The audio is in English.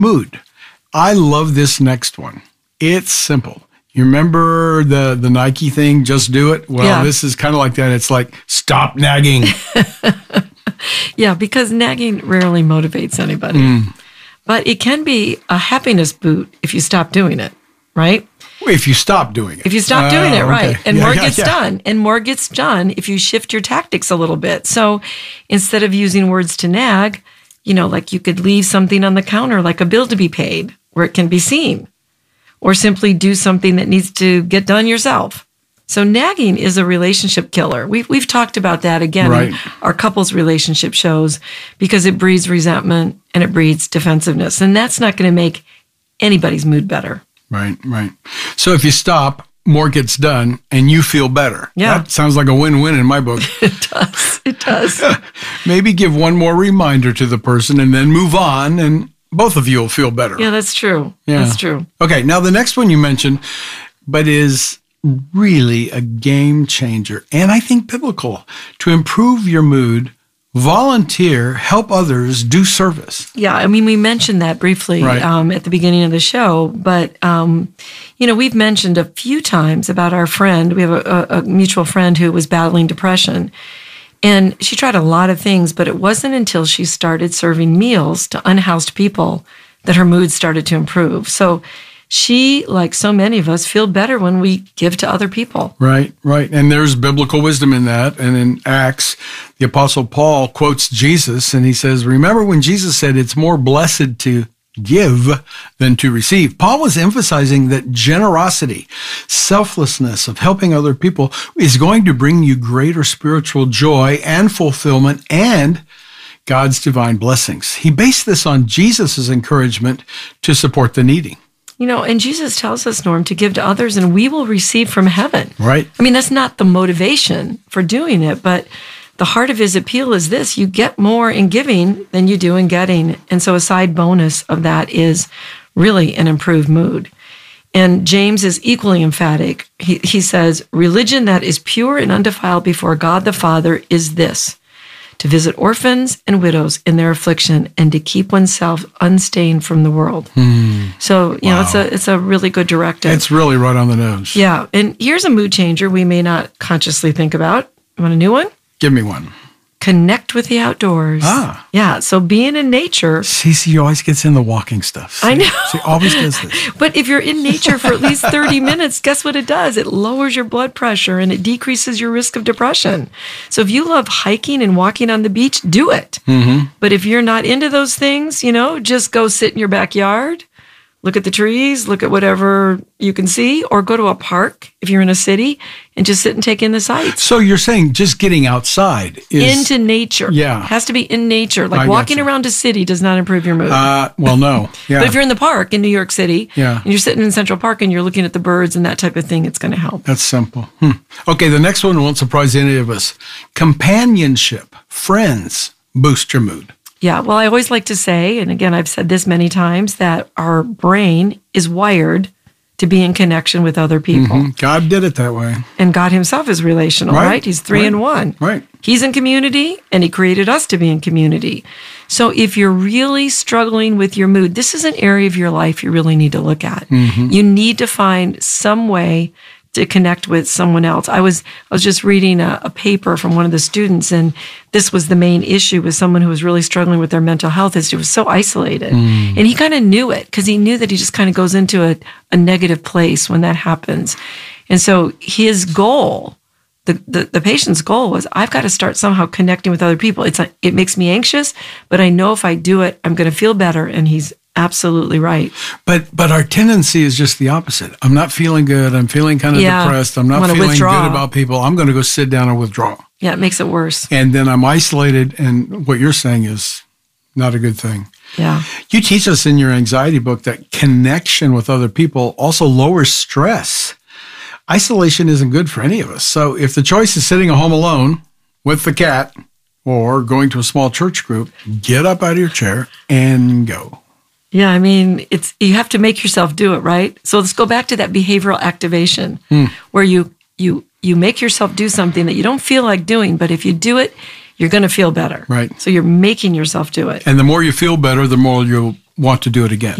mood. I love this next one. It's simple. You remember the Nike thing, just do it? Well, This is kind of like that. It's like, stop nagging. Yeah, because nagging rarely motivates anybody. But it can be a happiness boot if you stop doing it, right? If you stop doing it. If you stop doing it, right. Okay. And more gets done. And more gets done if you shift your tactics a little bit. So instead of using words to nag, like you could leave something on the counter, like a bill to be paid, where it can be seen. Or simply do something that needs to get done yourself. So nagging is a relationship killer. We've talked about that again in our couples relationship shows, because it breeds resentment and it breeds defensiveness. And that's not going to make anybody's mood better. Right. So if you stop, more gets done and you feel better. Yeah. That sounds like a win-win in my book. It does. Maybe give one more reminder to the person and then move on, and both of you will feel better. Yeah, that's true. Yeah. That's true. Okay, now the next one you mentioned, but is really a game changer, and I think biblical. To improve your mood, volunteer, help others, do service. Yeah, I mean, we mentioned that briefly at the beginning of the show, but, we've mentioned a few times about our friend. We have a mutual friend who was battling depression, and she tried a lot of things, but it wasn't until she started serving meals to unhoused people that her mood started to improve. So she, like so many of us, feel better when we give to other people. Right. And there's biblical wisdom in that. And in Acts, the Apostle Paul quotes Jesus, and he says, remember when Jesus said it's more blessed to give than to receive. Paul was emphasizing that generosity, selflessness of helping other people is going to bring you greater spiritual joy and fulfillment and God's divine blessings. He based this on Jesus' encouragement to support the needy. And Jesus tells us, Norm, to give to others and we will receive from heaven. Right. I mean, that's not the motivation for doing it, but the heart of his appeal is this: you get more in giving than you do in getting. And so a side bonus of that is really an improved mood. And James is equally emphatic. He says, religion that is pure and undefiled before God the Father is this: to visit orphans and widows in their affliction and to keep oneself unstained from the world. So, it's a really good directive. It's really right on the nose. Yeah. And here's a mood changer we may not consciously think about. You want a new one? Give me one. Connect with the outdoors. Yeah. So being in nature. Cece always gets in the walking stuff. I know. She always does this. But if you're in nature for at least 30 minutes, guess what it does? It lowers your blood pressure and it decreases your risk of depression. So if you love hiking and walking on the beach, do it. But if you're not into those things, just go sit in your backyard. Look at the trees, look at whatever you can see, or go to a park if you're in a city and just sit and take in the sights. So you're saying just getting outside is... Into nature. Yeah. It has to be in nature. Like walking around a city does not improve your mood. Well, no. Yeah. But if you're in the park in New York City, and you're sitting in Central Park and you're looking at the birds and that type of thing, it's going to help. That's simple. Okay, the next one won't surprise any of us. Companionship, friends, boost your mood. Yeah, well, I always like to say, and again, I've said this many times, that our brain is wired to be in connection with other people. God did it that way. And God himself is relational, right? He's three in one. Right. He's in community, and he created us to be in community. So if you're really struggling with your mood, this is an area of your life you really need to look at. You need to find some way to connect with someone else. I was just reading a paper from one of the students, and this was the main issue with someone who was really struggling with their mental health, is he was so isolated. And he kind of knew it, because he knew that he just kind of goes into a negative place when that happens. And so his goal, the patient's goal was, I've got to start somehow connecting with other people. It makes me anxious, but I know if I do it, I'm going to feel better. And he's absolutely right. But our tendency is just the opposite. I'm not feeling good. I'm feeling kind of depressed. I'm not feeling good about people. I'm going to go sit down and withdraw. Yeah, it makes it worse. And then I'm isolated, and what you're saying is not a good thing. Yeah. You teach us in your anxiety book that connection with other people also lowers stress. Isolation isn't good for any of us. So if the choice is sitting at home alone with the cat or going to a small church group, get up out of your chair and go. Yeah, I mean, you have to make yourself do it, right? So let's go back to that behavioral activation where you make yourself do something that you don't feel like doing, but if you do it, you're going to feel better. Right. So you're making yourself do it. And the more you feel better, the more you'll want to do it again.